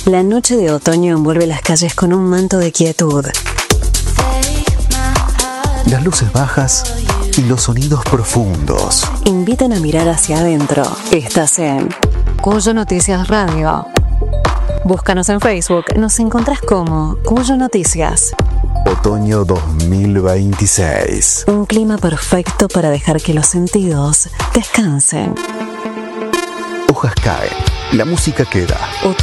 La noche de otoño envuelve las calles con un manto de quietud. Las luces bajas y los sonidos profundos Invitan a mirar hacia adentro. Estás en Cuyo Noticias Radio. Búscanos en Facebook, nos encontrás como Cuyo Noticias. Otoño 2026. Un clima perfecto para dejar que los sentidos descansen. Hojas caen, la música queda.